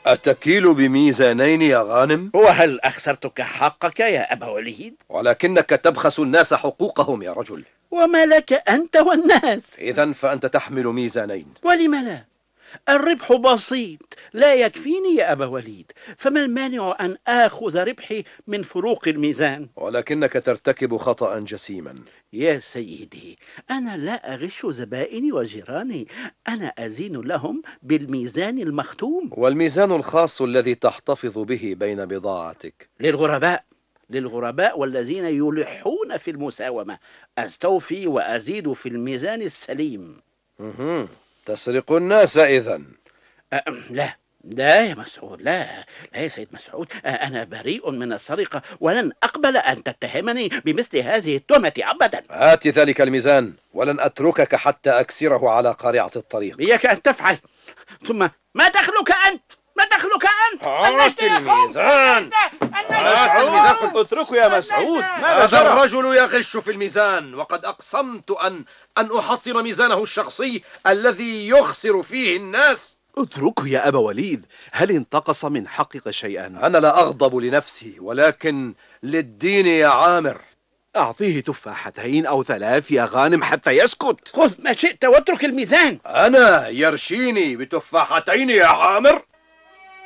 أتكيل بميزانين يا غانم؟ وهل أخسرتك حقك يا أبا وليد؟ ولكنك تبخس الناس حقوقهم يا رجل. وما لك أنت والناس؟ إذن فأنت تحمل ميزانين. ولم لا؟ الربح بسيط لا يكفيني يا أبا وليد، فما المانع أن آخذ ربحي من فروق الميزان؟ ولكنك ترتكب خطأ جسيما. يا سيدي، أنا لا أغش زبائني وجيراني، أنا أزين لهم بالميزان المختوم. والميزان الخاص الذي تحتفظ به بين بضاعتك للغرباء والذين يلحون في المساومة، أستوفي وأزيد في الميزان السليم. تسرق الناس إذن؟ لا يا مسعود، لا يا سيد مسعود، أنا بريء من السرقة ولن أقبل أن تتهمني بمثل هذه التهمة أبدا. هات ذلك الميزان ولن أتركك حتى أكسره على قارعة الطريق. إياك أن تفعل. ثم ما دخلك أنت؟ هات الميزان. الميزان قلت اتركه يا مسعود. هذا الرجل يغش في الميزان، وقد أقسمت أن أحطم ميزانه الشخصي الذي يخسر فيه الناس. اتركه يا أبا وليد، هل انتقص من حقك شيئا؟ أنا لا أغضب لنفسي، ولكن للدين يا عامر. أعطيه تفاحتين أو 3 يا غانم حتى يسكت. خذ ما شئت واترك الميزان. أنا يرشيني بتفاحتين يا عامر؟